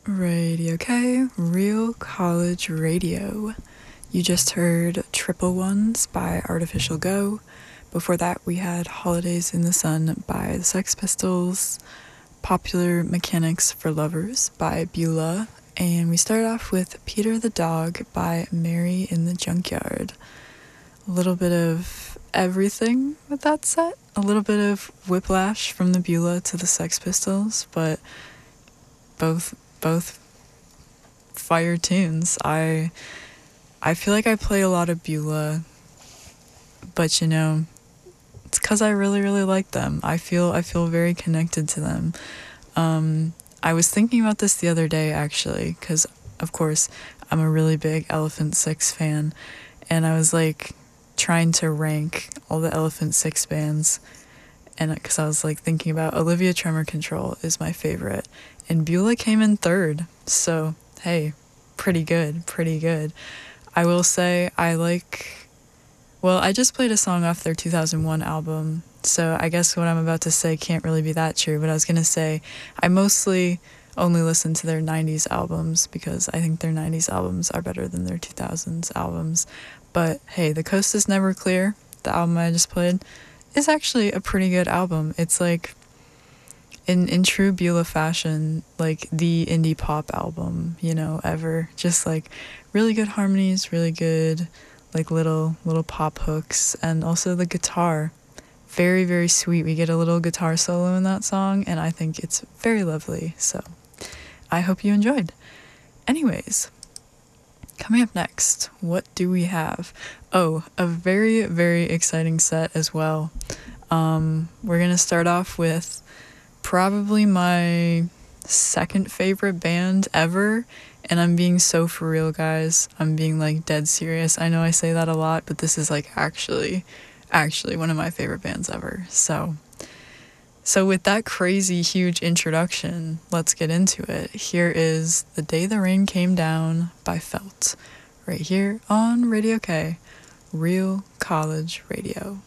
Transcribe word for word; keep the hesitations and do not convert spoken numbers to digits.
Radio K, Real College Radio. You just heard Triple Ones by Artificial Go. Before that, we had Holidays in the Sun by the Sex Pistols, Popular Mechanics for Lovers by Beulah, and we started off with Peter the Dog by Mary in the Junkyard. A little bit of everything with that set. A little bit of whiplash from the Beulah to the Sex Pistols, but both both fire tunes. I I feel like I play a lot of Beulah, but you know, it's because I really really like them. I feel I feel very connected to them. Um, I was thinking about this the other day actually, because of course I'm a really big Elephant Six fan, and I was like trying to rank all the Elephant Six bands, and because I was like thinking about Olivia Tremor Control is my favorite, and Beulah came in third. So hey, pretty good, pretty good. I will say I like, well, I just played a song off their two thousand one album, so I guess what I'm about to say can't really be that true, but I was gonna say I mostly only listen to their nineties albums because I think their nineties albums are better than their two thousands albums. But hey, The Coast is Never Clear, the album I just played, is actually a pretty good album. It's like, in in true Beulah fashion, like the indie pop album, you know, ever. Just like really good harmonies, really good like little little pop hooks, and also the guitar, very very sweet. We get a little guitar solo in that song, and I think it's very lovely. So I hope you enjoyed. Anyways, coming up next, what do we have? Oh, a very very exciting set as well. Um, we're gonna start off with probably my second favorite band ever, and I'm being so for real, guys. I'm being like dead serious. I know I say that a lot, but this is like actually actually one of my favorite bands ever. So so with that crazy huge introduction, let's get into it. Here is The Day the Rain Came Down by Felt, right here on Radio K, Real College Radio.